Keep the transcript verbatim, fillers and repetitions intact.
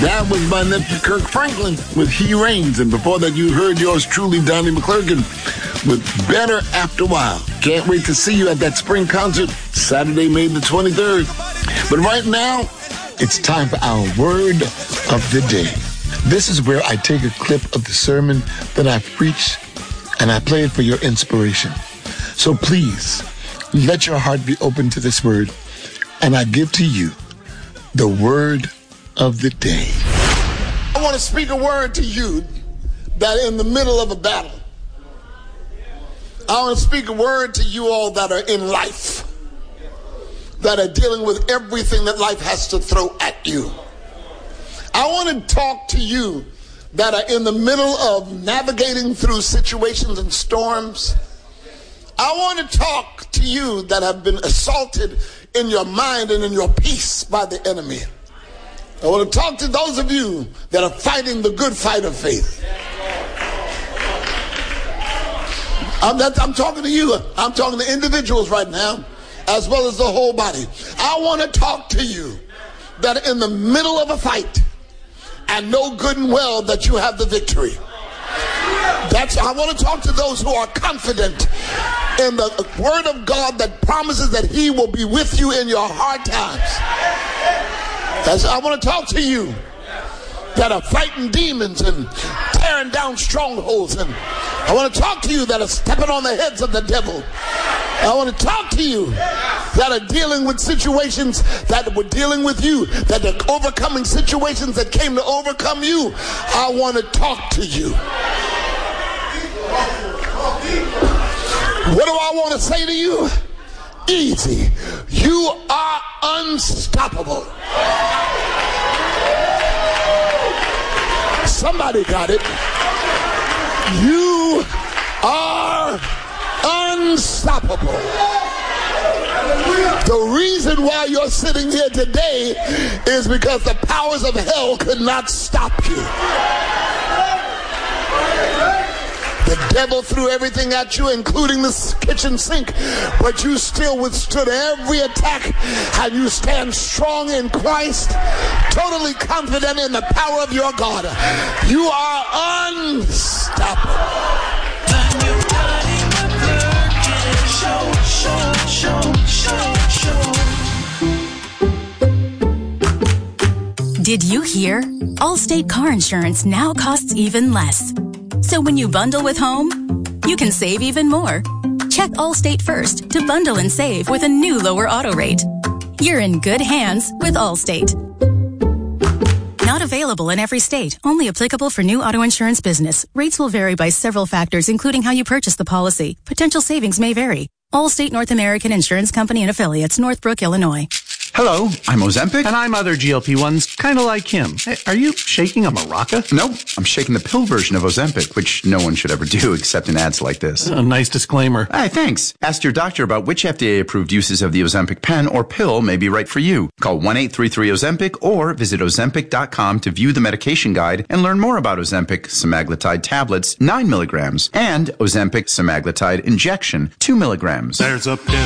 That was my nephew Kirk Franklin with He Reigns. And before that, you heard yours truly, Donnie McClurkin, with Better After a While. Can't wait to see you at that spring concert, Saturday, May the twenty-third. But right now, it's time for our Word of the Day. This is where I take a clip of the sermon that I preached and I play it for your inspiration. So please, let your heart be open to this word, and I give to you the Word of the Day. I want to speak a word to you that in the middle of a battle. I want to speak a word to you all that are in life, that are dealing with everything that life has to throw at you. I want to talk to you that are in the middle of navigating through situations and storms. I want to talk to you that have been assaulted in your mind and in your peace by the enemy. I want to talk to those of you that are fighting the good fight of faith. I'm, that, I'm talking to you. I'm talking to individuals right now, as well as the whole body. I want to talk to you that are in the middle of a fight and know good and well that you have the victory. That's, I want to talk to those who are confident in the word of God that promises that he will be with you in your hard times. That's, I want to talk to you that are fighting demons and tearing down strongholds. And I want to talk to you that are stepping on the heads of the devil. I want to talk to you that are dealing with situations that were dealing with you, that are overcoming situations that came to overcome you. I want to talk to you. What do I want to say to you? Easy. You are unstoppable. Somebody got it. You are unstoppable. The reason why you're sitting here today is because the powers of hell could not stop you. The devil threw everything at you, including the kitchen sink, but you still withstood every attack, and you stand strong in Christ, totally confident in the power of your God. You are unstoppable. Did you hear? Allstate car insurance now costs even less. So when you bundle with home, you can save even more. Check Allstate first to bundle and save with a new lower auto rate. You're in good hands with Allstate. Not available in every state. Only applicable for new auto insurance business. Rates will vary by several factors, including how you purchase the policy. Potential savings may vary. Allstate North American Insurance Company and Affiliates, Northbrook, Illinois. Hello, I'm Ozempic. And I'm other G L P ones, kind of like him. Hey, are you shaking a maraca? Nope, I'm shaking the pill version of Ozempic, which no one should ever do except in ads like this. A nice disclaimer. Hey, thanks. Ask your doctor about which F D A-approved uses of the Ozempic pen or pill may be right for you. Call one eight three three Ozempic or visit Ozempic dot com to view the medication guide and learn more about Ozempic semaglutide tablets, nine milligrams, and Ozempic semaglutide injection, two milligrams. There's a pill.